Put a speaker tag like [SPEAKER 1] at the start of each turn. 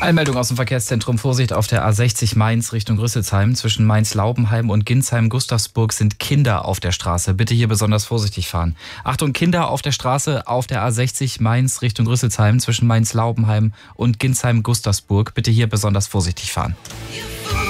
[SPEAKER 1] Einmeldung aus dem Verkehrszentrum. Vorsicht auf der A60 Mainz Richtung Rüsselsheim. Zwischen Mainz-Laubenheim und Ginsheim-Gustavsburg sind Kinder auf der Straße. Bitte hier besonders vorsichtig fahren. Achtung, Kinder auf der Straße auf der A60 Mainz Richtung Rüsselsheim. Zwischen Mainz-Laubenheim und Ginsheim-Gustavsburg. Bitte hier besonders vorsichtig fahren.